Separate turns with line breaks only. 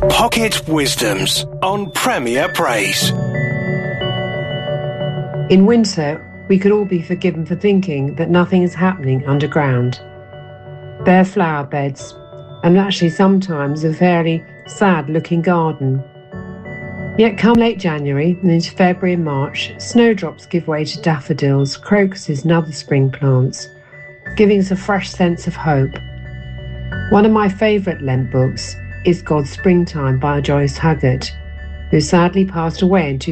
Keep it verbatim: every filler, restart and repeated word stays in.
Pocket Wisdoms on Premier Praise.
In winter, we could all be forgiven for thinking that nothing is happening underground. Bare flower beds, and actually sometimes a fairly sad-looking garden. Yet come late January and into February and March, snowdrops give way to daffodils, crocuses and other spring plants, giving us a fresh sense of hope. One of my favourite Lent books is God's Springtime by Joyce Huggett, who sadly passed away in two